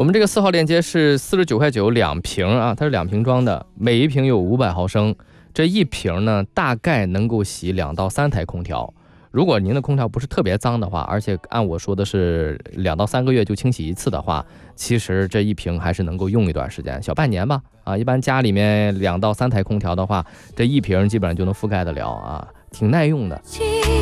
们这个4号链接是49.9块2瓶啊，它是2瓶装的，每一瓶有500毫升，这一瓶呢大概能够洗2到3台空调。如果您的空调不是特别脏的话，而且按我说的是2到3个月就清洗一次的话，其实这一瓶还是能够用一段时间，小半年吧。一般家里面2到3台空调的话，这一瓶基本上就能覆盖得了啊，挺耐用的。